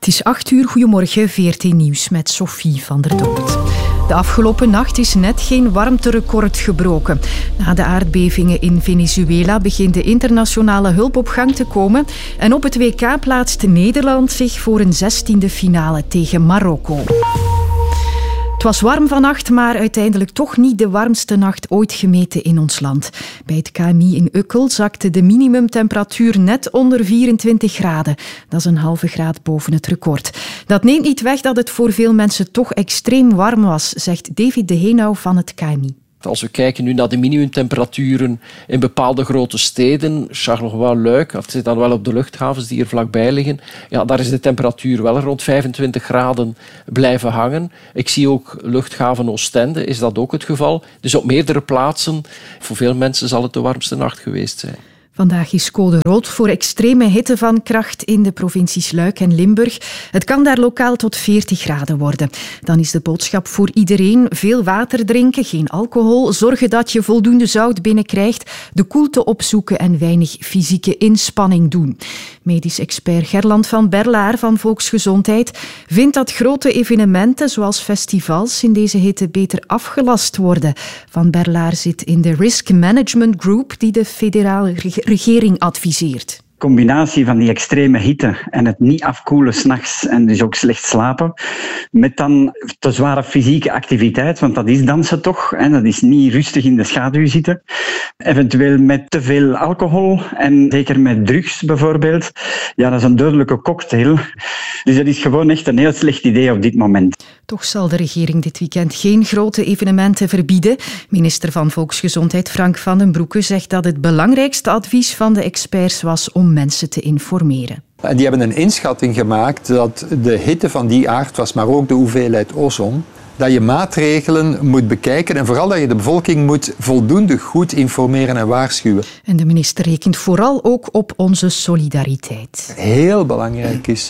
Het is 8:00, goedemorgen, VRT Nieuws met Sophie van der Doort. De afgelopen nacht is net geen warmterecord gebroken. Na de aardbevingen in Venezuela begint de internationale hulp op gang te komen. En op het WK plaatst Nederland zich voor een 16e finale tegen Marokko. Het was warm vannacht, maar uiteindelijk toch niet de warmste nacht ooit gemeten in ons land. Bij het KMI in Ukkel zakte de minimumtemperatuur net onder 24 graden. Dat is een halve graad boven het record. Dat neemt niet weg dat het voor veel mensen toch extreem warm was, zegt David de Heenau van het KMI. Als we kijken nu naar de minimumtemperaturen in bepaalde grote steden, Charleroi-Luik, of zit dan wel op de luchthavens die hier vlakbij liggen, ja, daar is de temperatuur wel rond 25 graden blijven hangen. Ik zie ook luchthaven Oostende, is dat ook het geval. Dus op meerdere plaatsen, voor veel mensen zal het de warmste nacht geweest zijn. Vandaag is code rood voor extreme hitte van kracht in de provincies Luik en Limburg. Het kan daar lokaal tot 40 graden worden. Dan is de boodschap voor iedereen: veel water drinken, geen alcohol, zorgen dat je voldoende zout binnenkrijgt, de koelte opzoeken en weinig fysieke inspanning doen. Medisch expert Gerland van Berlaar van Volksgezondheid vindt dat grote evenementen zoals festivals in deze hitte beter afgelast worden. Van Berlaar zit in de Risk Management Group die de federale regering adviseert. De combinatie van die extreme hitte en het niet afkoelen 's nachts en dus ook slecht slapen, met dan te zware fysieke activiteit, want dat is dansen toch, en dat is niet rustig in de schaduw zitten. Eventueel met te veel alcohol en zeker met drugs bijvoorbeeld. Ja, dat is een dodelijke cocktail. Dus dat is gewoon echt een heel slecht idee op dit moment. Toch zal de regering dit weekend geen grote evenementen verbieden. Minister van Volksgezondheid Frank van den Broeke zegt dat het belangrijkste advies van de experts was om mensen te informeren. En die hebben een inschatting gemaakt dat de hitte van die aard was, maar ook de hoeveelheid ozon, dat je maatregelen moet bekijken en vooral dat je de bevolking moet voldoende goed informeren en waarschuwen. En de minister rekent vooral ook op onze solidariteit. Heel belangrijk is: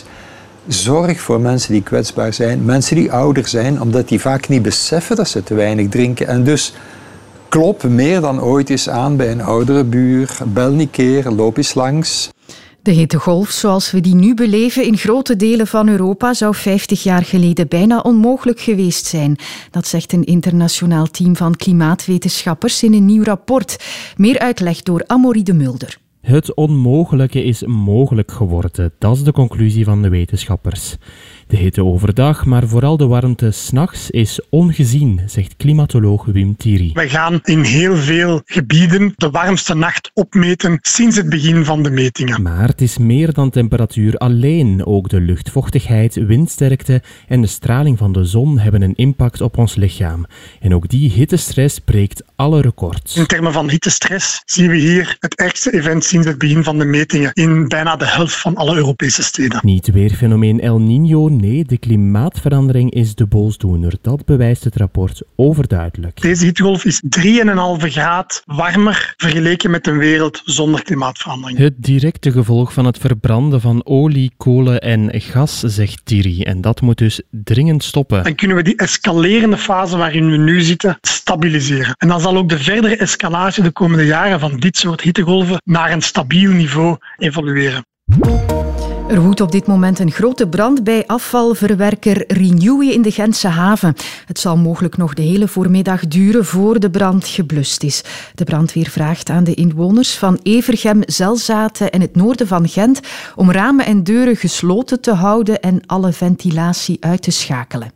zorg voor mensen die kwetsbaar zijn, mensen die ouder zijn, omdat die vaak niet beseffen dat ze te weinig drinken. En dus klop meer dan ooit eens aan bij een oudere buur, bel een keer, loop eens langs. De hittegolf zoals we die nu beleven in grote delen van Europa zou 50 jaar geleden bijna onmogelijk geweest zijn. Dat zegt een internationaal team van klimaatwetenschappers in een nieuw rapport. Meer uitleg door Amaury de Mulder. Het onmogelijke is mogelijk geworden. Dat is de conclusie van de wetenschappers. De hitte overdag, maar vooral de warmte 's nachts is ongezien, zegt klimatoloog Wim Thierry. We gaan in heel veel gebieden de warmste nacht opmeten sinds het begin van de metingen. Maar het is meer dan temperatuur alleen. Ook de luchtvochtigheid, windsterkte en de straling van de zon hebben een impact op ons lichaam. En ook die hittestress breekt alle records. In termen van hittestress zien we hier het ergste event sinds het begin van de metingen in bijna de helft van alle Europese steden. Niet weerfenomeen El Niño, nee, de klimaatverandering is de boosdoener. Dat bewijst het rapport overduidelijk. Deze hittegolf is 3,5 graad warmer vergeleken met een wereld zonder klimaatverandering. Het directe gevolg van het verbranden van olie, kolen en gas, zegt Thierry. En dat moet dus dringend stoppen. Dan kunnen we die escalerende fase waarin we nu zitten stabiliseren. En dan zal ook de verdere escalage de komende jaren van dit soort hittegolven naar een stabiel niveau evolueren. Er woedt op dit moment een grote brand bij afvalverwerker Renewi in de Gentse haven. Het zal mogelijk nog de hele voormiddag duren voor de brand geblust is. De brandweer vraagt aan de inwoners van Evergem, Zelzaten en het noorden van Gent om ramen en deuren gesloten te houden en alle ventilatie uit te schakelen.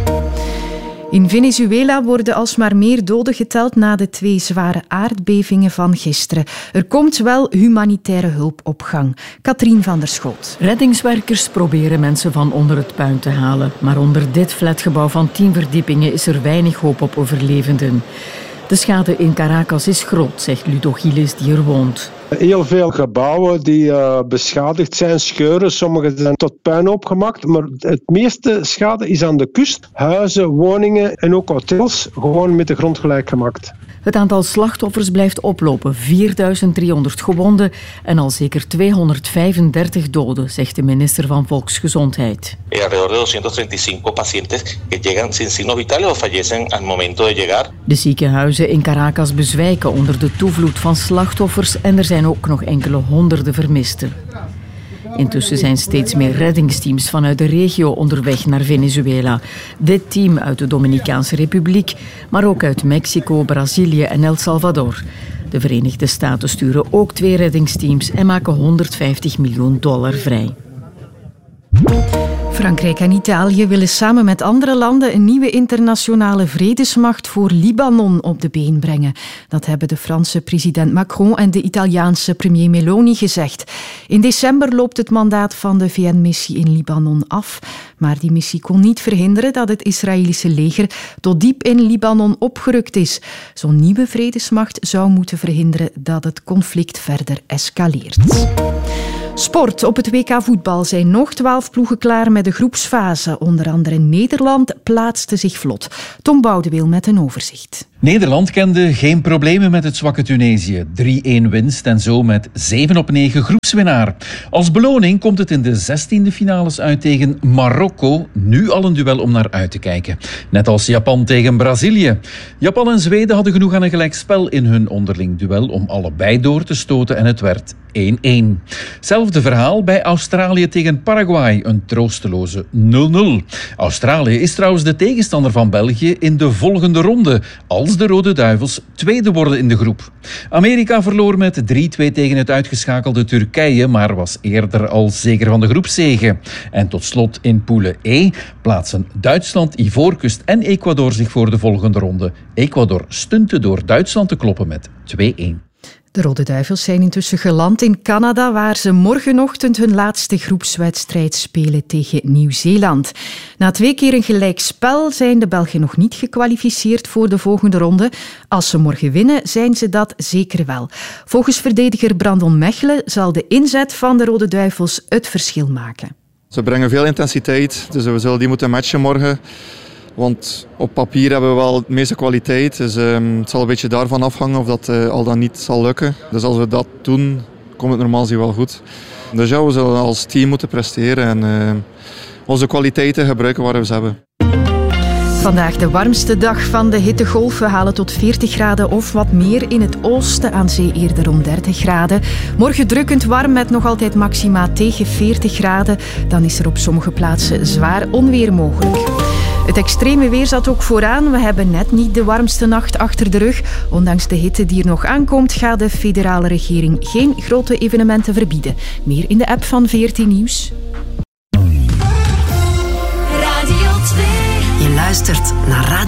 In Venezuela worden alsmaar meer doden geteld na de 2 zware aardbevingen van gisteren. Er komt wel humanitaire hulp op gang. Katrien van der Schoot. Reddingswerkers proberen mensen van onder het puin te halen. Maar onder dit flatgebouw van 10 verdiepingen is er weinig hoop op overlevenden. De schade in Caracas is groot, zegt Ludo Gilles die er woont. Heel veel gebouwen die beschadigd zijn, scheuren. Sommige zijn tot puinhoop gemaakt. Maar het meeste schade is aan de kust. Huizen, woningen en ook hotels gewoon met de grond gelijk gemaakt. Het aantal slachtoffers blijft oplopen. 4.300 gewonden en al zeker 235 doden, zegt de minister van Volksgezondheid. Alrededor de 235 pacientes que llegan sin signos vitales o fallecen al momento de llegar. De ziekenhuizen in Caracas bezwijken onder de toevloed van slachtoffers en er zijn ook nog enkele honderden vermisten. Intussen zijn steeds meer reddingsteams vanuit de regio onderweg naar Venezuela. Dit team uit de Dominicaanse Republiek, maar ook uit Mexico, Brazilië en El Salvador. De Verenigde Staten sturen ook 2 reddingsteams en maken $150 miljoen vrij. Frankrijk en Italië willen samen met andere landen een nieuwe internationale vredesmacht voor Libanon op de been brengen. Dat hebben de Franse president Macron en de Italiaanse premier Meloni gezegd. In december loopt het mandaat van de VN-missie in Libanon af. Maar die missie kon niet verhinderen dat het Israëlische leger tot diep in Libanon opgerukt is. Zo'n nieuwe vredesmacht zou moeten verhinderen dat het conflict verder escaleert. Sport. Op het WK voetbal zijn nog 12 ploegen klaar met de groepsfase. Onder andere Nederland plaatste zich vlot. Tom Boudeweel met een overzicht. Nederland kende geen problemen met het zwakke Tunesië. 3-1 winst en zo met 7-9 groepswinnaar. Als beloning komt het in de 16e finales uit tegen Marokko. Nu al een duel om naar uit te kijken. Net als Japan tegen Brazilië. Japan en Zweden hadden genoeg aan een gelijkspel in hun onderling duel om allebei door te stoten en het werd 1-1. Hetzelfde verhaal bij Australië tegen Paraguay, een troosteloze 0-0. Australië is trouwens de tegenstander van België in de volgende ronde, als de Rode Duivels tweede worden in de groep. Amerika verloor met 3-2 tegen het uitgeschakelde Turkije, maar was eerder al zeker van de groepzege. En tot slot in poele E plaatsen Duitsland, Ivoorkust en Ecuador zich voor de volgende ronde. Ecuador stunte door Duitsland te kloppen met 2-1. De Rode Duivels zijn intussen geland in Canada, waar ze morgenochtend hun laatste groepswedstrijd spelen tegen Nieuw-Zeeland. Na 2 keer een gelijkspel zijn de Belgen nog niet gekwalificeerd voor de volgende ronde. Als ze morgen winnen, zijn ze dat zeker wel. Volgens verdediger Brandon Mechelen zal de inzet van de Rode Duivels het verschil maken. Ze brengen veel intensiteit, dus we zullen die moeten matchen morgen. Want op papier hebben we wel de meeste kwaliteit. Dus het zal een beetje daarvan afhangen of dat al dan niet zal lukken. Dus als we dat doen, komt het normaal gezien wel goed. Dus ja, we zullen als team moeten presteren en onze kwaliteiten gebruiken waar we ze hebben. Vandaag de warmste dag van de hittegolf. We halen tot 40 graden of wat meer in het oosten, aan zee eerder rond 30 graden. Morgen drukkend warm met nog altijd maxima tegen 40 graden. Dan is er op sommige plaatsen zwaar onweer mogelijk. Het extreme weer zat ook vooraan. We hebben net niet de warmste nacht achter de rug. Ondanks de hitte die er nog aankomt, gaat de federale regering geen grote evenementen verbieden. Meer in de app van VRT Nieuws. Radio 2. Je luistert naar Radio